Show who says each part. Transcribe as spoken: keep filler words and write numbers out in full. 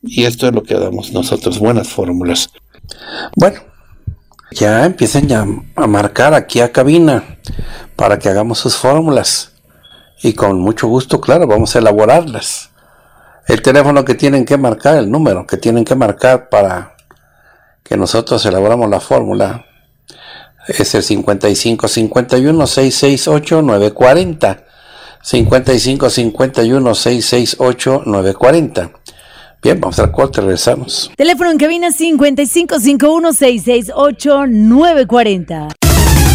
Speaker 1: Y esto es lo que damos nosotros, buenas fórmulas. Bueno, ya empiecen ya a marcar aquí a cabina para que hagamos sus fórmulas. Y con mucho gusto, claro, vamos a elaborarlas. El teléfono que tienen que marcar, el número que tienen que marcar para que nosotros elaboramos la fórmula es el cincuenta y cinco cincuenta y uno seiscientos sesenta y ocho nueve cuarenta. cincuenta y cinco cincuenta y uno seiscientos sesenta y ocho nueve cuarenta. Bien, vamos al corte, regresamos.
Speaker 2: Teléfono en cabina cincuenta y cinco cincuenta y uno seiscientos sesenta y ocho nueve cuarenta.